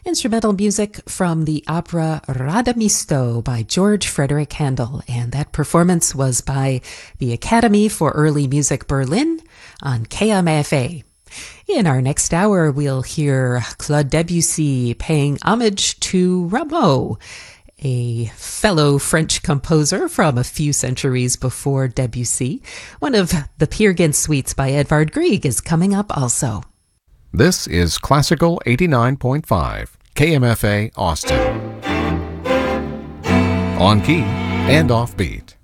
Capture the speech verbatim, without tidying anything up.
Instrumental music from the opera Radamisto by George Frederick Handel, and that performance was by the Academy for Early Music Berlin on K M F A. In our next hour, we'll hear Claude Debussy paying homage to Rameau, a fellow French composer from a few centuries before Debussy. One of the Peer Gynt suites by Edvard Grieg is coming up also. This is Classical eighty-nine point five, K M F A Austin. On key and offbeat.